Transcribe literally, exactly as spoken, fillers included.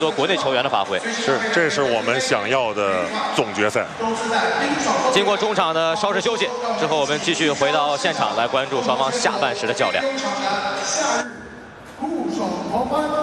做国内球员的发挥。 是，这是我们想要的总决赛。 经过中场的稍事休息之后，我们继续回到现场来关注双方下半时的较量。